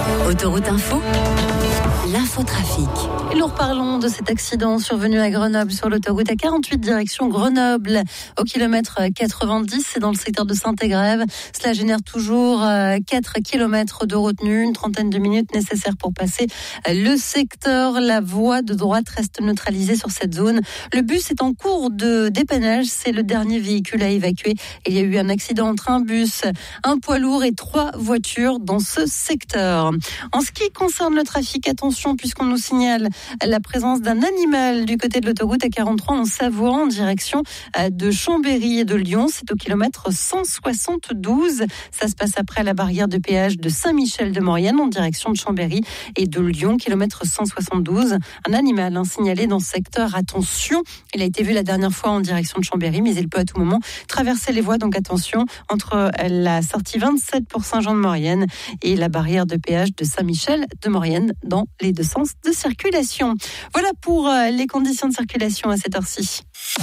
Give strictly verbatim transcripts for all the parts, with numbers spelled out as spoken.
Autoroute Info, l'infotrafic. Et nous reparlons de cet accident survenu à Grenoble sur l'autoroute A quarante-huit direction Grenoble au kilomètre quatre-vingt-dix, c'est dans le secteur de Saint-Égrève. Cela génère toujours quatre kilomètres de retenue, une trentaine de minutes nécessaires pour passer le secteur. La voie de droite reste neutralisée sur cette zone. Le bus est en cours de dépannage, c'est le dernier véhicule à évacuer. Il y a eu un accident entre un bus, un poids lourd et trois voitures dans ce secteur. En ce qui concerne le trafic, attention puisqu'on nous signale la présence d'un animal du côté de l'autoroute A quarante-trois en Savoie en direction de Chambéry et de Lyon. C'est au kilomètre cent soixante-douze. Ça se passe après la barrière de péage de Saint-Michel-de-Maurienne en direction de Chambéry et de Lyon, kilomètre cent soixante-douze. Un animal hein, signalé dans ce secteur. Attention, il a été vu la dernière fois en direction de Chambéry, mais il peut à tout moment traverser les voies. Donc attention, entre la sortie vingt-sept pour Saint-Jean-de-Maurienne et la barrière de péage de Saint-Michel-de-Maurienne dans les deux sens de circulation. Voilà pour les conditions de circulation à cette heure-ci.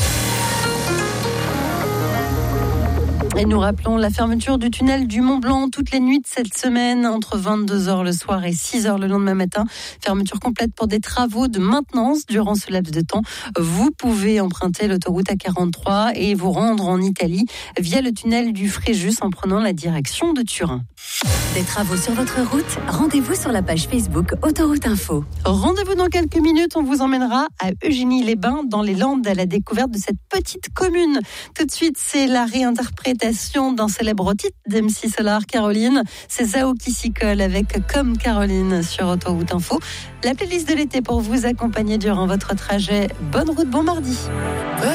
Et nous rappelons la fermeture du tunnel du Mont-Blanc toutes les nuits de cette semaine entre vingt-deux heures le soir et six heures le lendemain matin. Fermeture complète pour des travaux de maintenance durant ce laps de temps. Vous pouvez emprunter l'autoroute A quarante-trois et vous rendre en Italie via le tunnel du Fréjus en prenant la direction de Turin. Des travaux sur votre route, rendez-vous sur la page Facebook Autoroute Info. Rendez-vous dans quelques minutes, on vous emmènera à Eugénie-les-Bains dans les Landes à la découverte de cette petite commune. Tout de suite, c'est la réinterprétation d'un célèbre titre d'M C Solar, Caroline. C'est Zao qui s'y colle avec Comme Caroline sur Autoroute Info. La playlist de l'été pour vous accompagner durant votre trajet. Bonne route, bon mardi.